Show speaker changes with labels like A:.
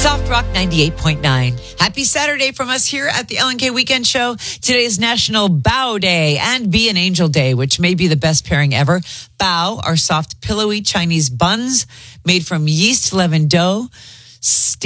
A: Soft Rock 98.9. Happy Saturday from us here at the LNK Weekend Show. Today is National Bao Day and Be an Angel Day, which may be the best pairing ever. Bao are soft, pillowy Chinese buns made from yeast leavened dough.